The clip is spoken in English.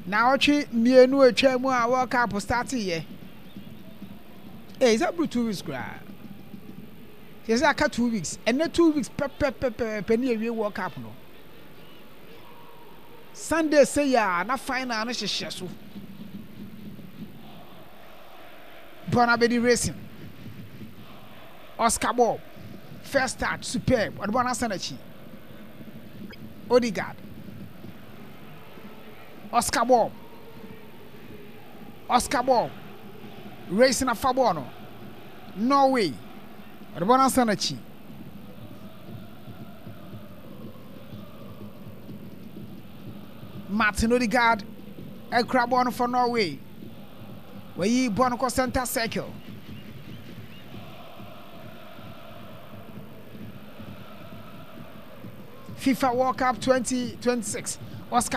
Now ochi mienu etwa mu a World Cup start ye. Is that 2 weeks gra? Yes, I cut 2 weeks. And not 2 weeks penny a World Cup no. Sunday say ya na final na hye so. Bonabedi Racing. Oscar Bob. First start superb. What about Sanachi? Odegaard. Oscar Bob. Racing a Fabono. Norway. What about Sanachi? Martin Odegaard. A Crabono for Norway. Where ye Bonoco center circle. FIFA World Cup 2026. Oscar